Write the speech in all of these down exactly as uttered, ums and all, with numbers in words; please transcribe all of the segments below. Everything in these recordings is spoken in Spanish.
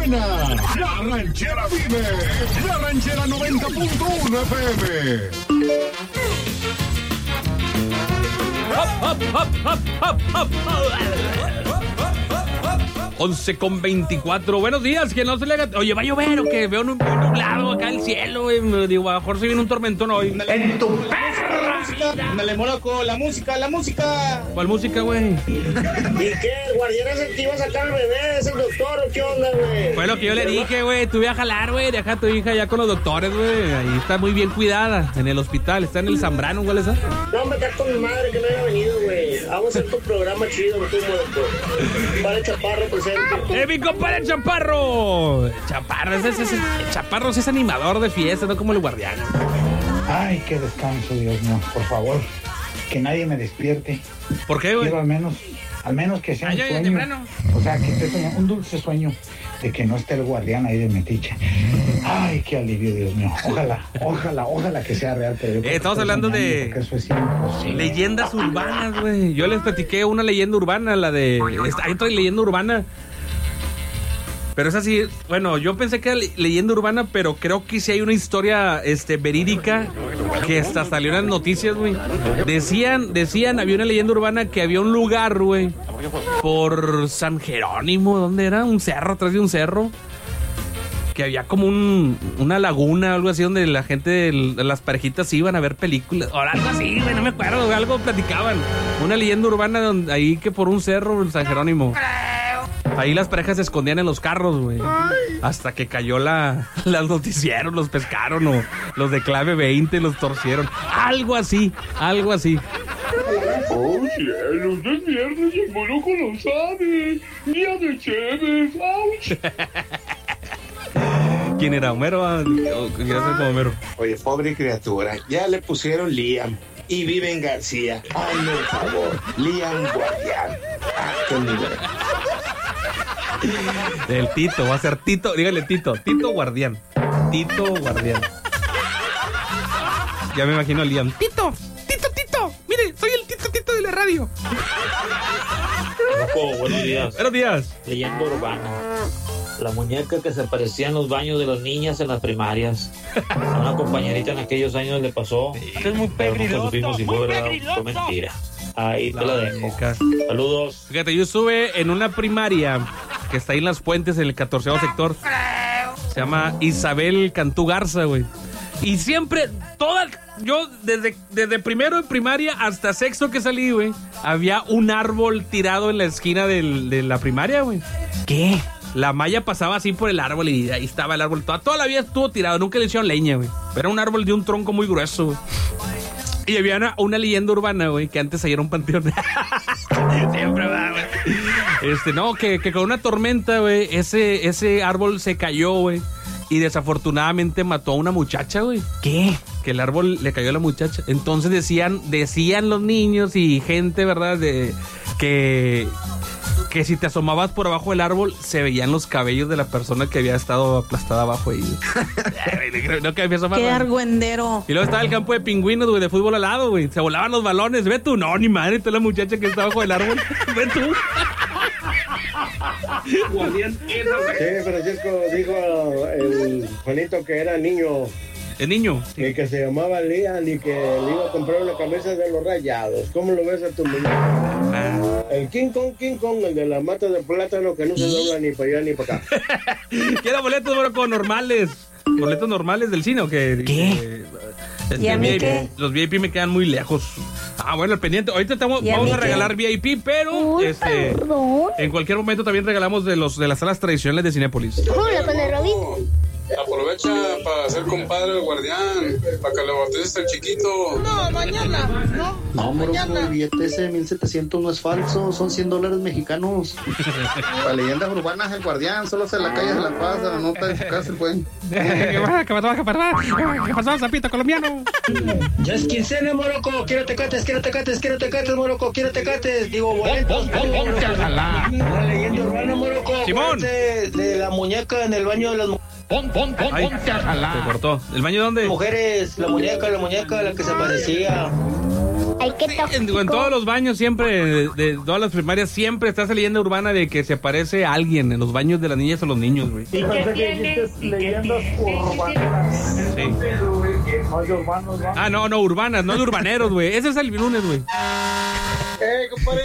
buena. La ranchera vive. La ranchera noventa punto uno F M. Hop, hop, hop, hop, hop, hop, hop. once con veinticuatro. Buenos días, que no se le haga. Oye, va a llover o que veo un nublado acá el cielo, güey. Me digo, a lo mejor se viene un tormentón hoy. En tu perra. Ándale, moroco, la música, la música. ¿Cuál música, güey? ¿Y qué? ¿El guardián es el que iba a sacar al bebé? ¿Es el doctor o qué onda, güey? Fue lo que yo le dije, güey. Tú voy a jalar, güey. Deja a tu hija ya con los doctores, güey. Ahí está muy bien cuidada. En el hospital. Está en el Zambrano, ¿cuál es esa? No, me está con mi madre que no haya venido, güey. Vamos a hacer tu programa chido, tú, moroco. Para Chaparro, presente. ¡Eh, mi compadre Chaparro! Chaparro, ese, ese, ese, Chaparro sí es animador de fiesta, no como el guardián. Ay, qué descanso, Dios mío, por favor, que nadie me despierte. ¿Por qué, güey? Quiero al menos, al menos que sea Ay, un ay, sueño, temprano. o sea, que esté soñando, un dulce sueño de que no esté el guardián ahí de Metiche. Ay, qué alivio, Dios mío, ojalá, ojalá, ojalá que sea real, pero yo creo Eh, estamos que estoy hablando soñando, de porque eso es imposible. leyendas urbanas, güey. Yo les platiqué una leyenda urbana, la de... Hay otra leyenda urbana. Pero es así, bueno, yo pensé que era le- leyenda urbana, pero creo que sí hay una historia este, verídica que hasta salió en las noticias, güey. Decían, decían, había una leyenda urbana que había un lugar, güey, por San Jerónimo, ¿dónde era? Un cerro, atrás de un cerro. Que había como un, una laguna, algo así, donde la gente, las parejitas iban a ver películas. O algo así, güey, no me acuerdo, güey, algo platicaban. Una leyenda urbana donde, ahí que por un cerro en San Jerónimo. Ahí las parejas se escondían en los carros, güey. Hasta que cayó la, las noticieros, los pescaron o los de clave veinte los torcieron. Algo así, algo así. Oh, cielos, es viernes y el moroco lo sabe. Día de chéves, ouch. ¿Quién era? ¿Homero? ¿O quería ser como Homero? Oye, pobre criatura, ya le pusieron Liam y vive en García. Hazme el favor, Liam Guardián. Ah, qué nivel. El Tito, va a ser Tito, dígale Tito, Tito Guardián. Tito Guardián. Ya me imagino a Liam. Tito, Tito, Tito. Mire, soy el Tito, Tito de la radio. Moroco, buenos días. Buenos días. Leyenda urbana. La muñeca que se aparecía en los baños de las niñas en las primarias. A una compañerita en aquellos años le pasó. Es muy Pero nunca pegriloso, supimos si fue muy verdad o pegriloso. fue mentira. Ahí te la dejo. muñeca. Saludos. Fíjate, yo estuve en una primaria que está ahí en Las Fuentes, en el catorceavo sector. Se llama Isabel Cantú Garza, güey. Y siempre, toda, yo desde, desde primero de primaria hasta sexto que salí, güey, había un árbol tirado en la esquina del, de la primaria, güey. ¿Qué? La malla pasaba así por el árbol y ahí estaba el árbol. Toda, toda la vida estuvo tirado, nunca le hicieron leña, güey. Pero era un árbol de un tronco muy grueso, güey. Y había una, una leyenda urbana, güey, que antes ahí era un panteón. Siempre va, güey. Este, no, que, que con una tormenta, güey, ese, ese árbol se cayó, güey. Y desafortunadamente mató a una muchacha, güey. ¿Qué? Que el árbol le cayó a la muchacha. Entonces decían, decían los niños y gente, ¿verdad? De, que, que si te asomabas por abajo del árbol, se veían los cabellos de la persona que había estado aplastada abajo ahí. No, que había asomado. Qué argüendero. Y luego estaba el campo de pingüinos, güey, de fútbol al lado, güey. Se volaban los balones. Ve tú, no, ni madre, tú la muchacha que está abajo del árbol. Ve tú. Sí, Francisco dijo el Juanito que era niño El niño. y que se llamaba Lian y que le iba a comprar una camisa de los Rayados. ¿Cómo lo ves a tu muñeco? El King Kong, King Kong, el de la mata de plátano que no se dobla ni para allá ni para acá. Quiero boletos, bro, normales. Boletos normales del cine, ¿o qué? ¿Qué? Este, ¿Y a mí V I P. qué? Los V I P me quedan muy lejos. Ah, bueno, el pendiente. Ahorita estamos, ¿Y a vamos mí a regalar qué? V I P, pero Uy, este, perdón. en cualquier momento también regalamos de los de las salas tradicionales de Cinépolis. Hola, con el Robin. Aprovecha para ser compadre del guardián, para que le bautices al chiquito. No, mañana. No, No, Moroco, el billete ese de mil setecientos no es falso, son cien dólares mexicanos. Para leyendas urbanas, el guardián solo se la calle se la pasa, no está en su casa el buen. ¿Qué pasa? ¿Qué pasó? ¿Qué pasó? ¿Qué pasó, zapito colombiano? Ya es quincena, moroco. Quiero tecates, quiero tecates, quiero tecates, moroco. Quiero tecates. Digo, boletos. Una leyenda urbana, moroco. Simón. De, de la muñeca en el baño de las mujeres. Pon, pon, pon, Ay, ponte a jalar. Se cortó. ¿El baño dónde? Mujeres, la muñeca, la muñeca, la que se parecía. Ay, qué tóxico. En, en todos los baños siempre, de, de todas las primarias, siempre está esa leyenda urbana de que se aparece a alguien en los baños de las niñas o los niños, güey. ¿Y qué tiene? Leyendas urbanas. Sí. No de urbanos, ¿no? Ah, no, no, urbanas, no de urbaneros, güey. Ese es el lunes, güey. Eh, compadre,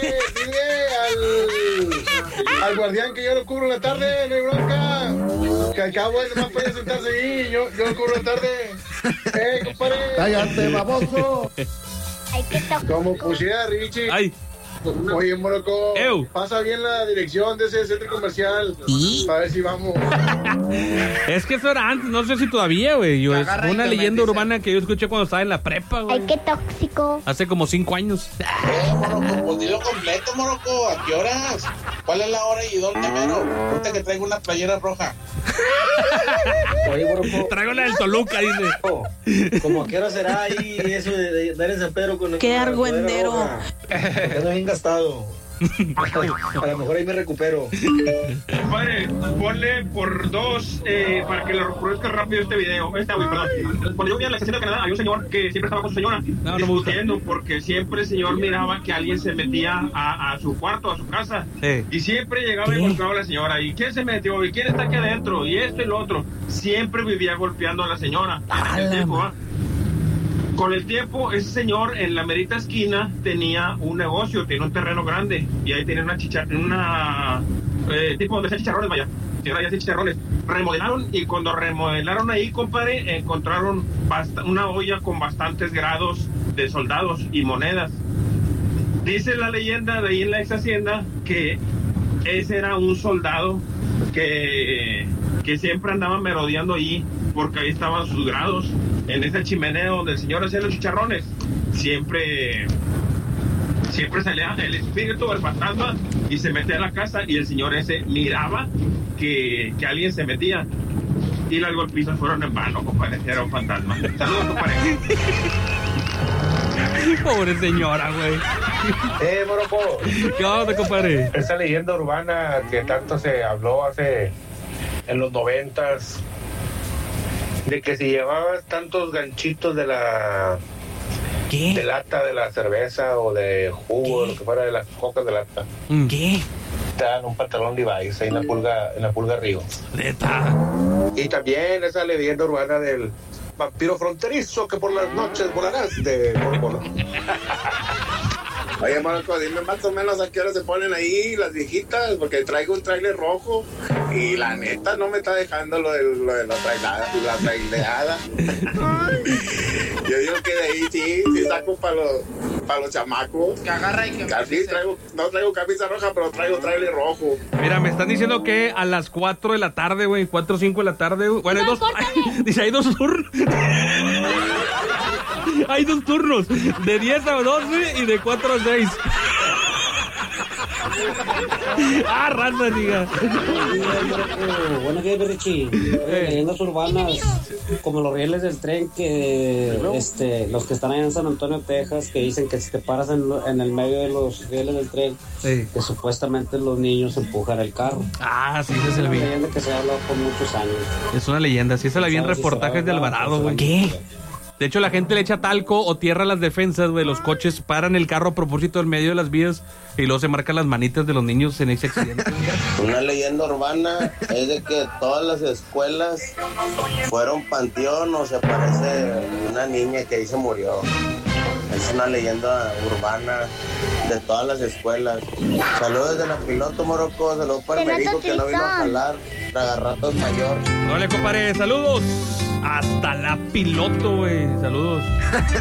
dile al, al guardián que yo lo cubro en la tarde, no hay bronca. Que al cabo es más puede sentarse ahí, yo, yo lo cubro en la tarde. Eh, compadre. Cállate, baboso. Ay, qué tóxico. Como pusiera Richie. Ay. Oye, Moroco, Ew. pasa bien la dirección de ese centro comercial. ¿Y? A ver si vamos. Es que eso era antes, no sé si todavía, güey. Yo- Es una leyenda urbana que yo escuché cuando estaba en la prepa, güey. Ay, qué tóxico. Hace como cinco años. Eh, Moroco, pues dilo completo, Moroco. ¿A qué horas? ¿Cuál es la hora y dónde, mero? Ahorita que traigo una playera roja. Oye, Moroco. Traigo la del Toluca, dice. Como que hora será ahí eso de, de dar en San Pedro con Qué con la argüendero. rodera roja? Porque ando bien gastado. A lo mejor ahí me recupero. Compadre, ponle por dos eh, para que lo reproduzca rápido este video. Esta, güey, perdón. Cuando yo vivía en la estación de Canadá, había un señor que siempre estaba con su señora No, no me gusta. discutiendo porque siempre el señor miraba que alguien se metía a, a su cuarto, a su casa. Sí. Y siempre llegaba y golpeaba a la señora. ¿Y quién se metió? ¿Y quién está aquí adentro? Y esto y lo otro. Siempre vivía golpeando a la señora. Ah, El tiempo, ¿va? Con el tiempo, ese señor en la merita esquina tenía un negocio, tenía un terreno grande y ahí tenía una chicha, una eh, tipo donde hacía chicharrones, vaya, que ahora ya hacía chicharrones. Remodelaron y cuando remodelaron ahí, compadre, encontraron bast- una olla con bastantes grados de soldados y monedas. Dice la leyenda de ahí en la ex hacienda que ese era un soldado que, que siempre andaba merodeando ahí porque ahí estaban sus grados. En esa chimenea donde el señor hacía los chicharrones, siempre siempre salía el espíritu, el fantasma, y se metía a la casa y el señor ese miraba que, que alguien se metía. Y las golpizas fueron en vano, compadre, era un fantasma. Saludos, compadre. Pobre señora, güey. Eh, Moroco. ¿Qué onda, compadre? Esa leyenda urbana que tanto se habló hace en los noventas, de que si llevabas tantos ganchitos de la ¿Qué? de lata de la cerveza o de jugo, lo que fuera de las cocas de lata, ¿Qué? te dan un pantalón Levi's ahí en la pulga, en la pulga Río. Neta. Y también esa leyenda urbana del vampiro fronterizo que por las noches volarás de Polo Polo. Oye, Marco, dime más o menos a qué hora se ponen ahí las viejitas, porque traigo un trailer rojo y la neta no me está dejando lo de, lo de la trailada, la traileada. Yo digo que de ahí sí, sí saco para los, para los chamacos. Que agarra y que Así traigo, no traigo camisa roja, pero traigo trailer rojo. Mira, me están diciendo que a las cuatro de la tarde, güey, cuatro o cinco de la tarde, güey. Bueno, hay dos. Dice, hay dos turnos. Hay dos turnos, de diez a doce y de cuatro a seis. Ah, raza, diga. Buenos días, Richie. Eh. Leyendas urbanas, como los rieles del tren, que este, los que están allá en San Antonio, Texas, que dicen que si te paras en, lo- en el medio de los rieles del tren, Sí. que supuestamente los niños empujan el carro. Ah, sí, esa Es se la una vi. leyenda que se ha hablado por muchos años. Es una leyenda, sí, esa la vi en ¿Sabes si reportajes se de va a Alvarado, hablar? güey. ¿Qué? De hecho, la gente le echa talco o tierra a las defensas, güey. Los coches paran el carro a propósito en medio de las vías y luego se marcan las manitas de los niños en ese accidente. Una leyenda urbana es de que todas las escuelas fueron panteón o se aparece una niña que ahí se murió. Es una leyenda urbana de todas las escuelas. Saludos de la piloto, Moroco. Saludos para el Piloto médico que no vino a jalar. Tragarratos mayor. Hola, compadre, saludos. Hasta la piloto, güey. Saludos.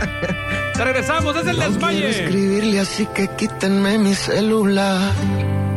Regresamos, es el No quiero desmaye. escribirle así que quítenme mi celular.